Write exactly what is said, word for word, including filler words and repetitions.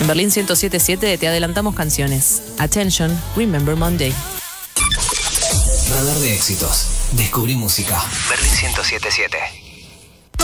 En Berlín ciento siete punto siete te adelantamos canciones. Attention, Remember Monday. Radar de éxitos. Descubrí música. Berlín ciento siete punto siete.